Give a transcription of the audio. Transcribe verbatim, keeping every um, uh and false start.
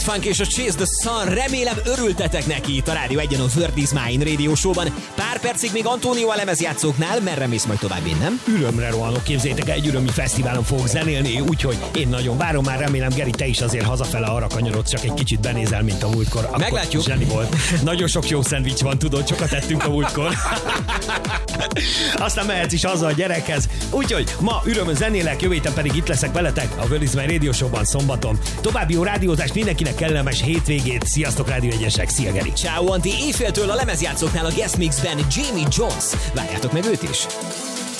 Funk és a Chase the Sun, remélem örültetek neki itt a Rádió egyen a World is Mine Radio Show-ban. Pár percig még Antonio a lemezjátszóknál, merre mész majd tovább innen? Ürömre rohanok, képzétek, egy ürömi fesztiválon fogok zenélni, úgyhogy én nagyon várom, már remélem Geri, te is azért hazafele arra kanyarodsz, csak egy kicsit benézel, mint a múltkor. Akkor meglátjuk. Zseni volt. Nagyon sok jó szendvics van, tudod, sokat tettünk a múltkor. Aztán mehetsz is haza a gyerekhez. Úgyhogy ma ürömön zenélek, jövő héten pedig itt leszek veletek a World is Mine Radio Show-ban szombaton. További jó rádiózást, mindenkinek kellemes hétvégét. Sziasztok, Rádió egyesek, szia Geri. Ciao Anti, éjféltől a lemezjátszóknál a guest mixben Jamie Jones. Várjátok meg őt is.